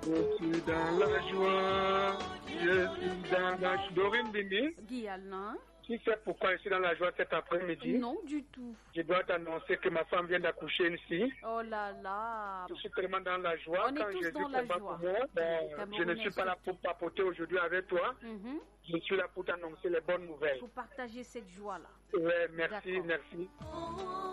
Je suis dans la joie. Je suis dans la joie. Dorine Bini. Guy Alain. Tu sais pourquoi je suis dans la joie cet après-midi? Non, du tout. Je dois t'annoncer que ma femme vient d'accoucher ici. Oh là là. Je suis tellement dans la joie. On est Quand tous je dans dis la que pas joie. pour moi, je ne suis pas là pour papoter aujourd'hui avec toi. Je suis là pour t'annoncer les bonnes nouvelles. Pour partager cette joie-là. Ouais, merci, D'accord. merci.